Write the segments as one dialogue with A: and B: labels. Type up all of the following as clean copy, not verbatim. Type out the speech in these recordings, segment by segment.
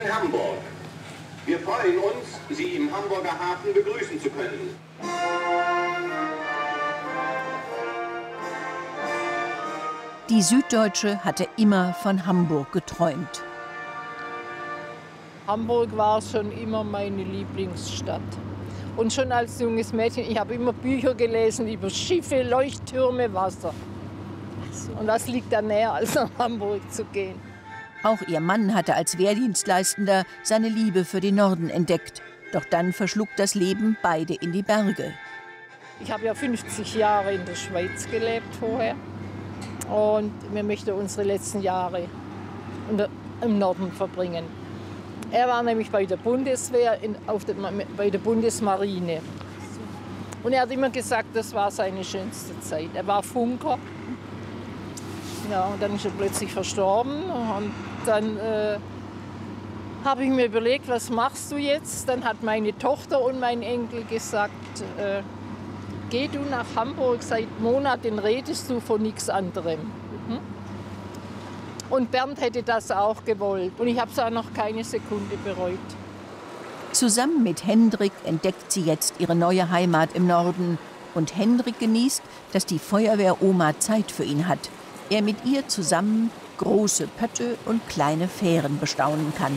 A: Hamburg. Wir freuen uns, Sie im Hamburger Hafen begrüßen zu können.
B: Die Süddeutsche hatte immer von Hamburg geträumt.
C: Hamburg war schon immer meine Lieblingsstadt. Und schon als junges Mädchen, ich habe immer Bücher gelesen über Schiffe, Leuchttürme, Wasser. Und was liegt da näher, als nach Hamburg zu gehen?
B: Auch ihr Mann hatte als Wehrdienstleistender seine Liebe für den Norden entdeckt. Doch dann verschlug das Leben beide in die Berge.
C: Ich habe ja 50 Jahre in der Schweiz gelebt vorher. Und wir möchten unsere letzten Jahre im Norden verbringen. Er war nämlich bei der Bundeswehr, bei der Bundesmarine. Und er hat immer gesagt, das war seine schönste Zeit. Er war Funker. Ja, und dann ist er plötzlich verstorben. Und dann habe ich mir überlegt, was machst du jetzt? Dann hat meine Tochter und mein Enkel gesagt, geh du nach Hamburg, seit Monaten redest du von nichts anderem. Und Bernd hätte das auch gewollt. Und ich habe es auch noch keine Sekunde bereut.
B: Zusammen mit Hendrik entdeckt sie jetzt ihre neue Heimat im Norden. Und Hendrik genießt, dass die Feuerwehroma Zeit für ihn hat. Er mit ihr zusammen große Pötte und kleine Fähren bestaunen kann.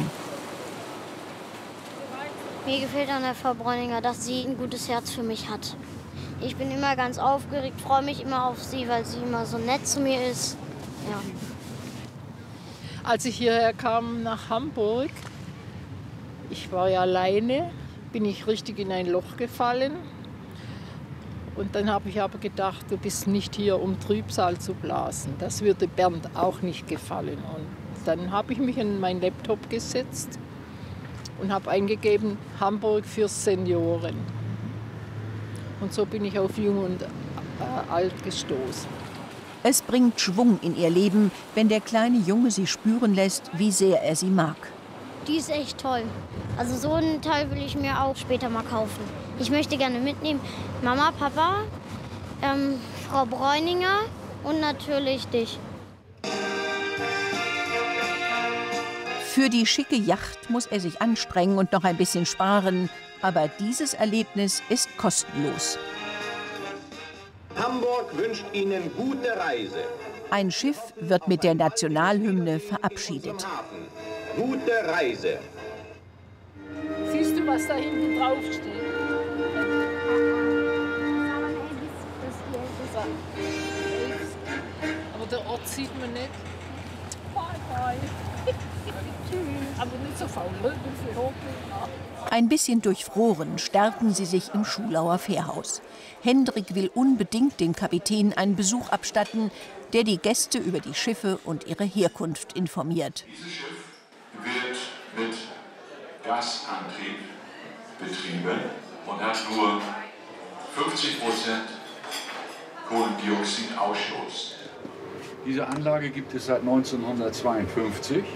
D: Mir gefällt an der Frau Bräuninger, dass sie ein gutes Herz für mich hat. Ich bin immer ganz aufgeregt, freue mich immer auf sie, weil sie immer so nett zu mir ist. Ja.
C: Als ich hierher kam nach Hamburg, ich war ja alleine, bin ich richtig in ein Loch gefallen. Und dann habe ich aber gedacht, du bist nicht hier, um Trübsal zu blasen. Das würde Bernd auch nicht gefallen. Und dann habe ich mich an meinen Laptop gesetzt und habe eingegeben, Hamburg für Senioren. Und so bin ich auf Jung und Alt gestoßen.
B: Es bringt Schwung in ihr Leben, wenn der kleine Junge sie spüren lässt, wie sehr er sie mag.
D: Die ist echt toll. Also so einen Teil will ich mir auch später mal kaufen. Ich möchte gerne mitnehmen Mama, Papa, Frau Bräuninger und natürlich dich.
B: Für die schicke Yacht muss er sich anstrengen und noch ein bisschen sparen. Aber dieses Erlebnis ist kostenlos.
A: Hamburg wünscht Ihnen gute Reise.
B: Ein Schiff wird mit der Nationalhymne verabschiedet.
A: Gute Reise.
C: Siehst du, was da hinten drauf steht? Aber der Ort sieht man nicht. Bye, bye. Aber nicht so faul, ne?
B: Ein bisschen durchfroren stärken sie sich im Schulauer Fährhaus. Hendrik will unbedingt dem Kapitän einen Besuch abstatten, der die Gäste über die Schiffe und ihre Herkunft informiert.
E: Dieses Schiff wird mit Gasantrieb betrieben und hat nur 50% Kohlendioxidausstoß.
F: Diese Anlage gibt es seit 1952.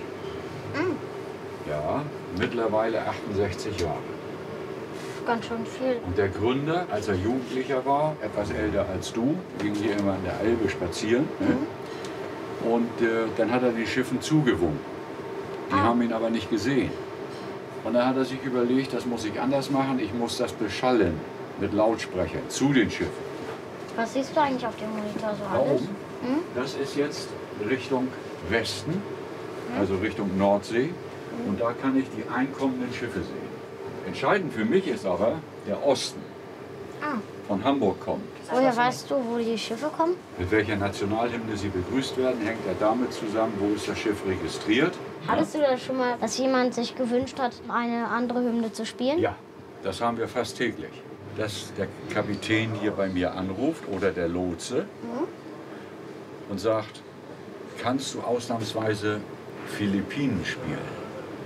F: Ja, mittlerweile 68 Jahre.
D: Ganz schön viel.
F: Und der Gründer, als er Jugendlicher war, etwas älter als du, ging hier immer an der Elbe spazieren. Ne? Und dann hat er den Schiffen zugewunken. Die haben ihn aber nicht gesehen. Und dann hat er sich überlegt, das muss ich anders machen, ich muss das beschallen mit Lautsprechern zu den Schiffen.
D: Was siehst du eigentlich auf dem Monitor so
F: Da
D: alles?
F: oben, das ist jetzt Richtung Westen, also Richtung Nordsee. Und da kann ich die einkommenden Schiffe sehen. Entscheidend für mich ist aber der Osten, von Hamburg kommt.
D: Woher weißt du, wo die Schiffe kommen?
F: Mit welcher Nationalhymne sie begrüßt werden, hängt ja damit zusammen, wo ist das Schiff registriert.
D: Hattest du das schon mal, dass jemand sich gewünscht hat, eine andere Hymne zu spielen?
F: Ja, das haben wir fast täglich. Dass der Kapitän hier bei mir anruft oder der Lotse und sagt, kannst du ausnahmsweise Philippinen spielen?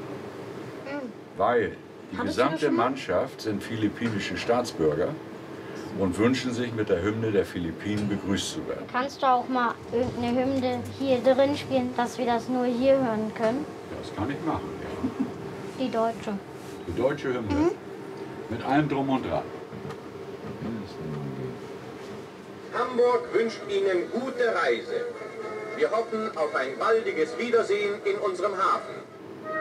F: Weil die gesamte Mannschaft sind philippinische Staatsbürger und wünschen sich, mit der Hymne der Philippinen begrüßt zu werden.
D: Kannst du auch mal irgendeine Hymne hier drin spielen, dass wir das nur hier hören können?
F: Das kann ich machen, ja.
D: Die deutsche.
F: Die deutsche Hymne. Mit allem Drum und Dran.
A: Hamburg wünscht Ihnen gute Reise. Wir hoffen auf ein baldiges Wiedersehen in unserem Hafen.